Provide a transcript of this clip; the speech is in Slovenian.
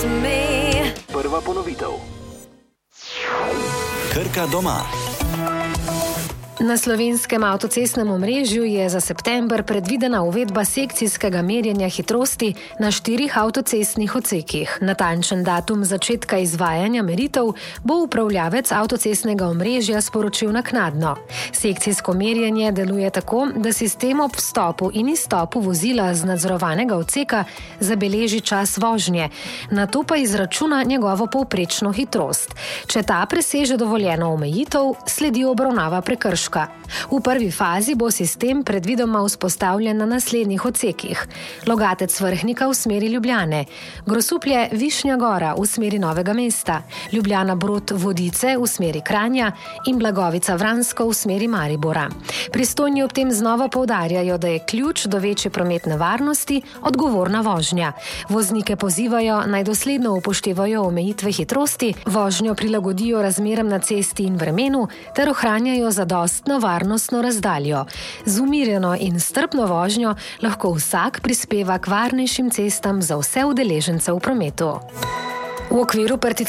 Prva ponovitev. Krka doma. Na slovenskem avtocestnem omrežju je za september predvidena uvedba sekcijskega merjenja hitrosti na 4 avtocestnih odsekih. Natančen datum začetka izvajanja meritev bo upravljavec avtocestnega omrežja sporočil naknadno. Sekcijsko merjenje deluje tako, da sistem ob vstopu in izstopu vozila z nadzorovanega odseka zabeleži čas vožnje, nato pa izračuna njegovo povprečno hitrost. Če ta preseže dovoljeno omejitev, sledi obravnava prekrška. V prvi fazi bo sistem predvidoma vzpostavljen na naslednjih odsekih: Logatec Vrhnika v smeri Ljubljane, Grosuplje Višnja Gora v smeri Novega mesta, Ljubljana Brod Vodice v smeri Kranja in Blagovica Vransko v smeri Maribora. Pristojni ob tem znova poudarjajo, da je ključ do večje prometne varnosti odgovorna vožnja. Voznike pozivajo, naj dosledno upoštevajo omejitve hitrosti, vožnjo prilagodijo razmeram na cesti in vremenu ter ohranjajo zadostno varnostno razdaljo. Z umirjeno in strpno vožnjo lahko vsak prispeva k varnejšim cestam za vse udeležence v prometu. V okviru